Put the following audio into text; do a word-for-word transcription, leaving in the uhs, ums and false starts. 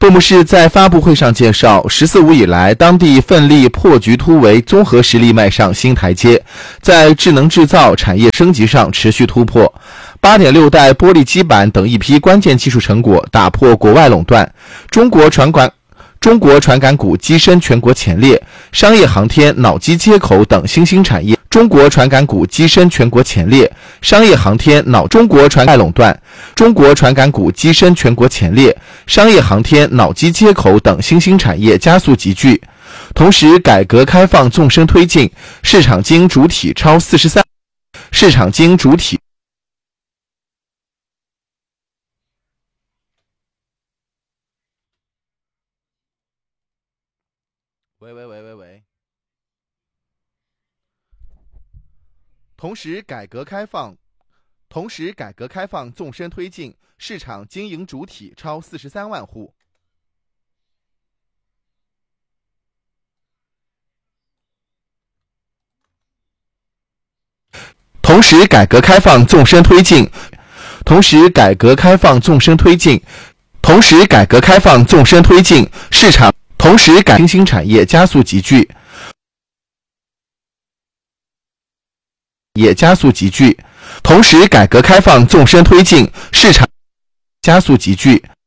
杜牧市在发布会上介绍，十四五以来，当地奋力破局突围，综合实力迈上新台阶，在智能制造产业升级上持续突破。八点六代玻璃基板等一批关键技术成果打破国外垄断，中国传感中国传感股跻身全国前列，商业航天、脑机接口等新兴产业。中国传感股跻身全国前列，商业航天、脑中国传感垄断，中国传感股跻身全国前列，商业航天、脑机接口等新兴产业加速集聚。同时，改革开放纵深推进，市场经主体超四十三，市场经主体。喂喂喂喂喂。同时，改革开放，同时改革开放纵深推进，市场经营主体超四十三万户。同时，改革开放纵深推进，同时改革开放纵深推进，同时改革开放纵深推进，市场同时改新兴产业加速集聚。也加速集聚，同时改革开放纵深推进，市场加速集聚。